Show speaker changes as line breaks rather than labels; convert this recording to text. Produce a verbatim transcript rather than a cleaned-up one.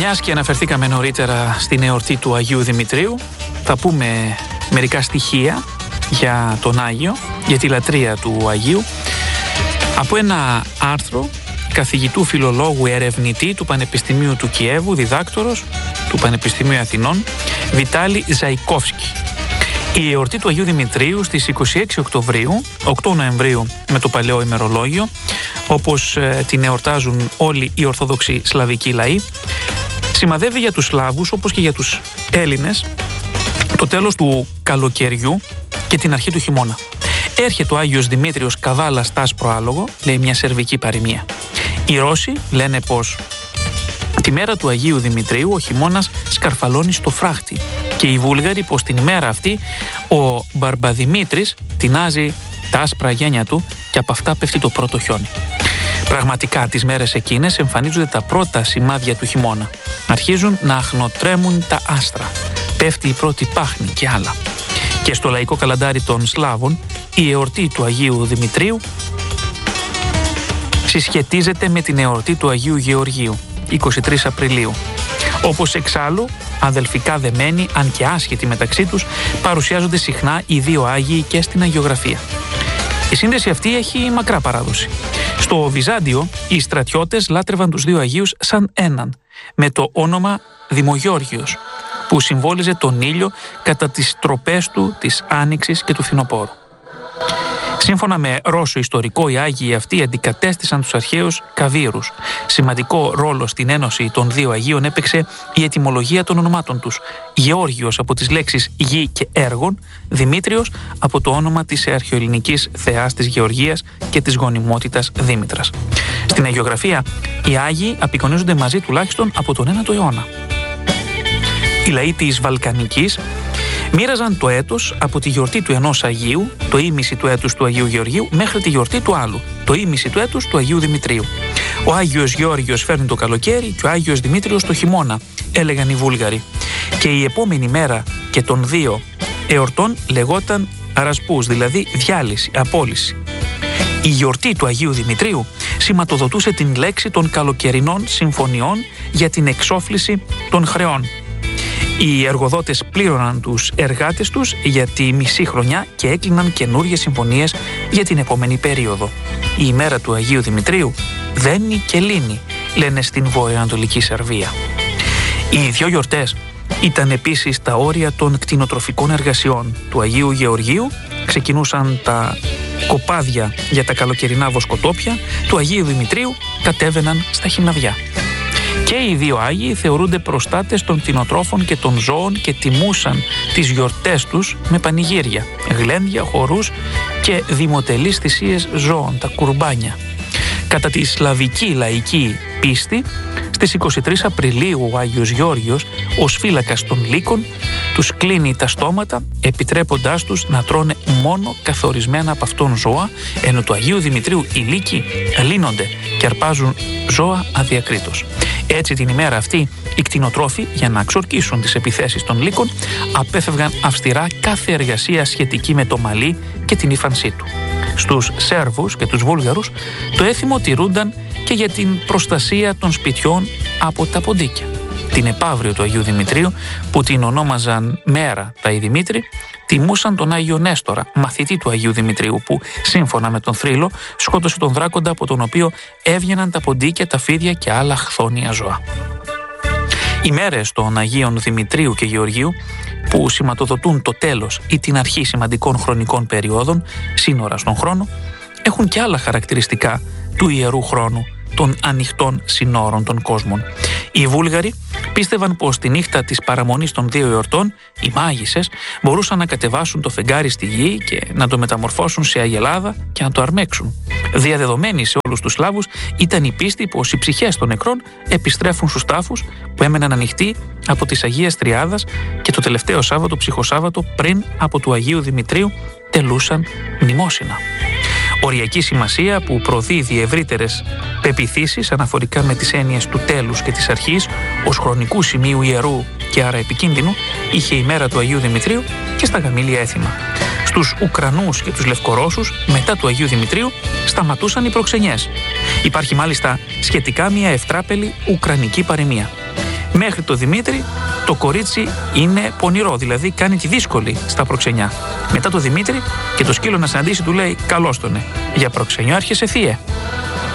Μιας και αναφερθήκαμε νωρίτερα στην εορτή του Αγίου Δημητρίου, θα πούμε μερικά στοιχεία για τον Άγιο, για τη λατρεία του Αγίου, από ένα άρθρο καθηγητού φιλολόγου ερευνητή του Πανεπιστημίου του Κιέβου, διδάκτορος του Πανεπιστημίου Αθηνών, Βιτάλη Ζαϊκόφσκι. Η εορτή του Αγίου Δημητρίου στις είκοσι έξι Οκτωβρίου, οκτώ Νοεμβρίου με το παλαιό ημερολόγιο, όπως ε, την εορτάζουν όλοι οι Ορθόδοξοι Σλαβικοί λαοί, σημαδεύει για τους Σλάβους, όπως και για τους Έλληνες, το τέλος του καλοκαιριού και την αρχή του χειμώνα. Έρχεται ο Άγιος Δημήτριος καβάλα στ' άσπρο άλογο, λέει μια σερβική παροιμία. Οι Ρώσοι λένε πως τη μέρα του Αγίου Δημητρίου ο χειμώνας σκαρφαλώνει στο φράχτη, και οι Βούλγαροι πως την ημέρα αυτή ο Μπαρμπαδημήτρης τεινάζει τα άσπρα γένια του και από αυτά πέφτει το πρώτο χιόνι. Πραγματικά τις μέρες εκείνες εμφανίζονται τα πρώτα σημάδια του χειμώνα. Αρχίζουν να αχνοτρέμουν τα άστρα, πέφτει η πρώτη πάχνη και άλλα. Και στο λαϊκό καλαντάρι των Σλάβων η εορτή του Αγίου Δημητρίου συσχετίζεται με την εορτή του Αγίου Γεωργίου, εικοστή τρίτη Απριλίου. Όπως εξάλλου, αδελφικά δεμένοι, αν και άσχετοι μεταξύ τους, παρουσιάζονται συχνά οι δύο Άγιοι και στην αγιογραφία. Η σύνδεση αυτή έχει μακρά παράδοση. Στο Βυζάντιο, οι στρατιώτες λάτρευαν τους δύο Αγίους σαν έναν, με το όνομα Δημογιώργιος, που συμβόλιζε τον ήλιο κατά τις τροπές του της Άνοιξης και του Φθινοπόρου. Σύμφωνα με Ρώσο ιστορικό, οι Άγιοι αυτοί αντικατέστησαν τους αρχαίους καβύρους. Σημαντικό ρόλο στην ένωση των δύο Αγίων έπαιξε η ετυμολογία των ονομάτων τους. Γεώργιος από τις λέξεις γη και έργων, Δημήτριος από το όνομα της αρχαιοελληνικής θεάς της Γεωργίας και της γονιμότητας Δήμητρας. Στην αγιογραφία, οι Άγιοι απεικονίζονται μαζί τουλάχιστον από τον ένατο αιώνα. Οι λαοί της Βαλκανικής μοίραζαν το έτος από τη γιορτή του ενός Αγίου, το ήμιση του έτους του Αγίου Γεωργίου, μέχρι τη γιορτή του άλλου, το ήμιση του έτους του Αγίου Δημητρίου. Ο Άγιος Γεώργιος φέρνει το καλοκαίρι και ο Άγιος Δημήτριος το χειμώνα, έλεγαν οι Βούλγαροι. Και η επόμενη μέρα και των δύο εορτών λεγόταν αρασπούς, δηλαδή διάλυση, απόλυση. Η γιορτή του Αγίου Δημητρίου σηματοδοτούσε την λέξη των καλοκαιρινών συμφωνιών για την εξόφληση των χρεών. Οι εργοδότες πλήρωναν τους εργάτες τους για τη μισή χρονιά και έκλειναν καινούργιες συμφωνίες για την επόμενη περίοδο. Η ημέρα του Αγίου Δημητρίου δένει και λύνει, λένε στην βορειοανατολική Σερβία. Οι δύο γιορτές ήταν επίσης τα όρια των κτηνοτροφικών εργασιών. Του Αγίου Γεωργίου ξεκινούσαν τα κοπάδια για τα καλοκαιρινά βοσκοτόπια, του Αγίου Δημητρίου κατέβαιναν στα χυμναβιά. Και οι δύο Άγιοι θεωρούνται προστάτες των κτηνοτρόφων και των ζώων και τιμούσαν τις γιορτές τους με πανηγύρια, γλέντια, χορούς και δημοτελείς θυσίες ζώων, τα κουρμπάνια. Κατά τη σλαβική λαϊκή πίστη, στις εικοστή τρίτη Απριλίου ο Άγιος Γεώργιος, ως φύλακας των λύκων, τους κλείνει τα στόματα, επιτρέποντάς τους να τρώνε μόνο καθορισμένα από αυτόν ζώα, ενώ του Αγίου Δημητρίου οι λύκοι λύνονται και αρπάζουν ζώα αδιακρίτως. Έτσι την ημέρα αυτή οι κτηνοτρόφοι, για να εξορκίσουν τις επιθέσεις των λύκων, απέφευγαν αυστηρά κάθε εργασία σχετική με το μαλλί και την ύφανσή του. Στους Σέρβους και τους Βούλγαρους το έθιμο τηρούνταν και για την προστασία των σπιτιών από τα ποντίκια. Την επαύριο του Αγίου Δημητρίου, που την ονόμαζαν μέρα τα οι Δημήτρη, τιμούσαν τον Άγιο Νέστορα, μαθητή του Αγίου Δημητρίου, που σύμφωνα με τον θρύλο σκότωσε τον δράκοντα από τον οποίο έβγαιναν τα ποντίκια, τα φίδια και άλλα χθόνια ζώα. Οι μέρες των Αγίων Δημητρίου και Γεωργίου, που σηματοδοτούν το τέλος ή την αρχή σημαντικών χρονικών περιόδων, σύνορα στον χρόνο, έχουν και άλλα χαρακτηριστικά του ιερού χρόνου, των ανοιχτών συνόρων των κόσμων. Οι Βούλγαροι πίστευαν πως τη νύχτα της παραμονής των δύο εορτών οι μάγισσες μπορούσαν να κατεβάσουν το φεγγάρι στη γη και να το μεταμορφώσουν σε αγελάδα και να το αρμέξουν. Διαδεδομένη σε όλους τους Σλάβους ήταν η πίστη πως οι ψυχές των νεκρών επιστρέφουν στους τάφους που έμεναν ανοιχτοί από της Αγίας Τριάδας και το τελευταίο Σάββατο, ψυχοσάββατο, πριν από του Αγίου Δημητρίου, τελούσαν μνημόσυνα. Οριακή σημασία που προδίδει ευρύτερες πεποιθήσεις αναφορικά με τις έννοιες του τέλους και της αρχής ως χρονικού σημείου ιερού και άρα επικίνδυνου, είχε η μέρα του Αγίου Δημητρίου και στα γαμήλια έθιμα. Στους Ουκρανούς και τους Λευκορώσους μετά του Αγίου Δημητρίου σταματούσαν οι προξενιές. Υπάρχει μάλιστα σχετικά μια ευτράπελη ουκρανική παροιμία. Μέχρι το Δημήτρη το κορίτσι είναι πονηρό, δηλαδή κάνει τη δύσκολη στα προξενιά. Μετά το Δημήτρη και το σκύλο να συναντήσει του λέει καλώς τονε. Για προξενιό έρχεσαι θύε.